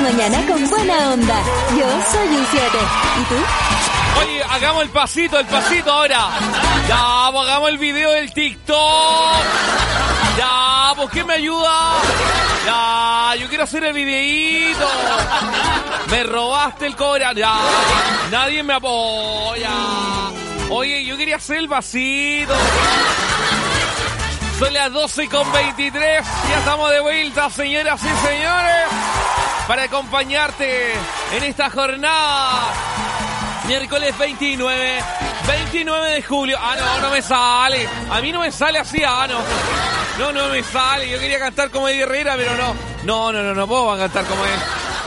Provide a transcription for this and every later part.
mañana con buena onda. Yo soy un 7. ¿Y tú? Oye, hagamos el pasito ahora. Ya, pues hagamos el video del TikTok. Ya, pues ¿quién me ayuda? Ya, yo quiero hacer el videíto. Me robaste el cobra. Ya, nadie me apoya. Oye, yo quería hacer el pasito. Son las 12:23. Ya estamos de vuelta, señoras y señores, para acompañarte en esta jornada. Miércoles 29 de julio. No me sale. A mí no me sale así, No me sale. Yo quería cantar como Eddie Herrera, pero no puedo cantar como él.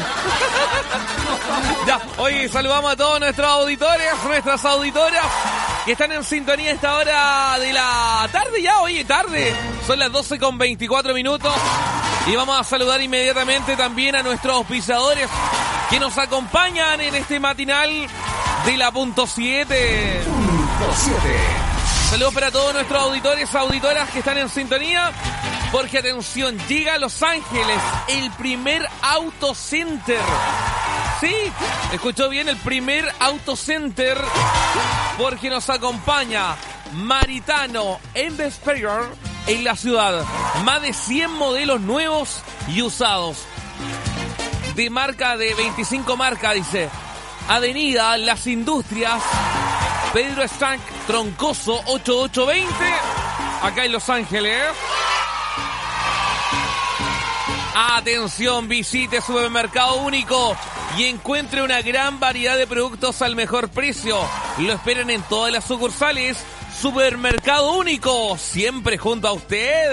Ya, oye, saludamos a todos nuestros auditores, nuestras auditoras que están en sintonía a esta hora de la tarde ya, oye, tarde. Son las 12:24. Y vamos a saludar inmediatamente también a nuestros auspiciadores que nos acompañan en este matinal de la punto 7. Saludos para todos nuestros auditores, auditoras que están en sintonía. Porque atención, llega a Los Ángeles el primer autocenter. Sí, escuchó bien, el primer autocenter. Porque nos acompaña Maritano en Vesperia en la ciudad. Más de 100 modelos nuevos y usados. De 25 marcas, dice. Avenida Las Industrias, Pedro Estanc, Troncoso, 8820, acá en Los Ángeles. Atención, visite Supermercado Único y encuentre una gran variedad de productos al mejor precio. Lo esperan en todas las sucursales. Supermercado Único, siempre junto a usted.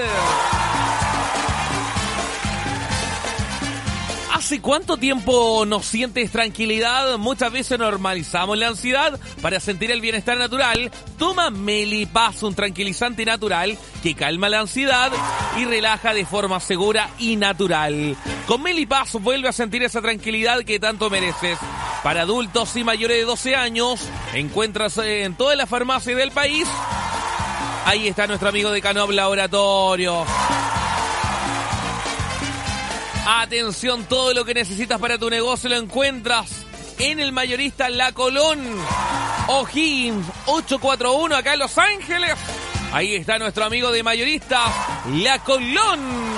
¿Hace cuánto tiempo no sientes tranquilidad? Muchas veces normalizamos la ansiedad para sentir el bienestar natural. Toma Melipaz, un tranquilizante natural que calma la ansiedad y relaja de forma segura y natural. Con Melipaz vuelve a sentir esa tranquilidad que tanto mereces. Para adultos y mayores de 12 años, encuentras en todas las farmacias del país. Ahí está nuestro amigo de Canop Laboratorio. Atención, todo lo que necesitas para tu negocio lo encuentras en el mayorista La Colón, O'Higgins 841, acá en Los Ángeles. Ahí está nuestro amigo de mayorista La Colón.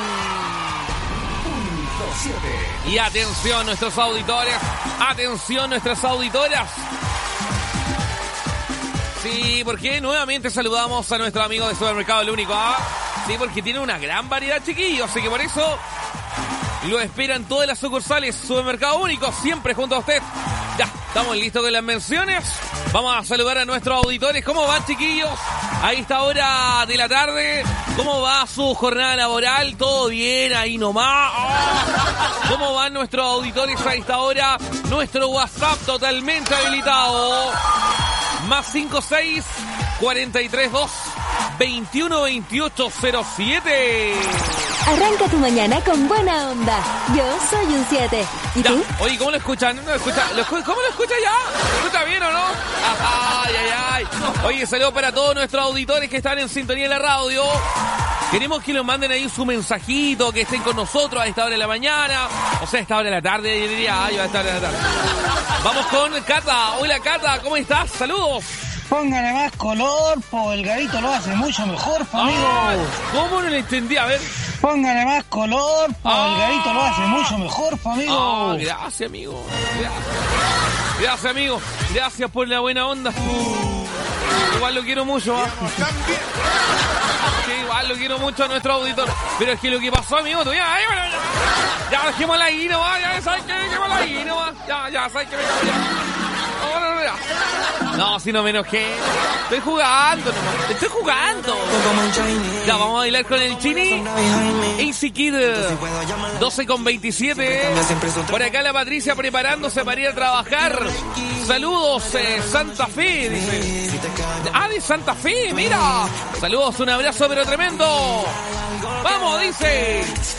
Y atención nuestros auditores, atención nuestras auditoras. Sí, porque nuevamente saludamos a nuestro amigo de Supermercado El Único. Sí, porque tiene una gran variedad, chiquillos, así que por eso lo esperan todas las sucursales. Supermercado Único, siempre junto a usted. Ya, estamos listos con las menciones. Vamos a saludar a nuestros auditores. ¿Cómo van, chiquillos? A esta hora de la tarde, ¿cómo va su jornada laboral? ¿Todo bien ahí nomás? ¿Cómo van nuestros auditores a esta hora? Nuestro WhatsApp totalmente habilitado. Más 56 432 212807. Arranca tu mañana con buena onda. Yo soy un 7. ¿Y ya. tú? Oye, ¿cómo lo escuchan? ¿Cómo lo escucha ya? ¿Lo escucha bien o no? Ay. Oye, saludos para todos nuestros auditores que están en sintonía de la radio. Queremos que nos manden ahí su mensajito, que estén con nosotros a esta hora de la mañana. O sea, a esta hora de la tarde, yo diría. Yo a esta hora de la tarde. Vamos con Cata. Hola, Cata, ¿cómo estás? Saludos. Póngale más color, el garito lo hace mucho mejor, amigo. ¿Cómo no lo entendí? A ver. Póngale más color, el garito lo hace mucho mejor, amigo. Gracias, amigo. Gracias, amigo. Gracias por la buena onda. Igual lo quiero mucho, Sí, igual lo quiero mucho a nuestro auditor. Pero es que lo que pasó, amigo, ya dejémosla ahí nomás. Ya sabes que dejémosla ahí nomás. Ya sabes que me cago ya. No, si no me enojé. Estoy jugando nomás. Ya, vamos a bailar con el Chini. Easy Kid. 12:27. Por acá la Patricia preparándose para ir a trabajar. Saludos, Santa Fe, dice. De Santa Fe, mira. Saludos, un abrazo pero tremendo. Vamos, dice.